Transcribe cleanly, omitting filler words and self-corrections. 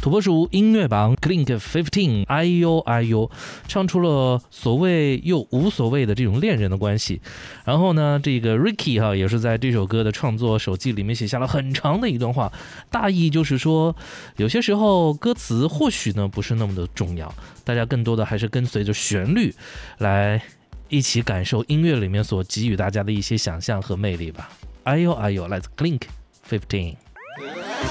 土拨鼠音乐榜 Clink 15， 哎呦哎呦，唱出了所谓又无所谓的这种恋人的关系。然后呢，这个 Ricky 也是在这首歌的创作手记里面写下了很长的一段话，大意就是说，有些时候歌词或许呢不是那么的重要，大家更多的还是跟随着旋律来一起感受音乐里面所给予大家的一些想象和魅力吧。哎呦哎呦，来自 Clink 15。